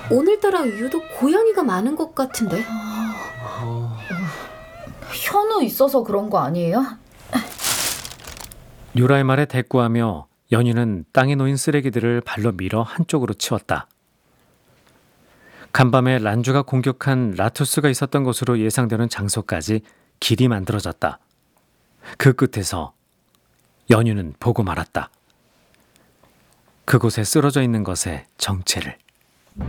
오늘따라 유독 고양이가 많은 것 같은데. 현우 있어서 그런 거 아니에요? 유라의 말에 대꾸하며 연희는 땅에 놓인 쓰레기들을 발로 밀어 한쪽으로 치웠다. 간밤에 란주가 공격한 라투스가 있었던 곳으로 예상되는 장소까지 길이 만들어졌다. 그 끝에서 연희는 보고 말았다. 그곳에 쓰러져 있는 것의 정체를.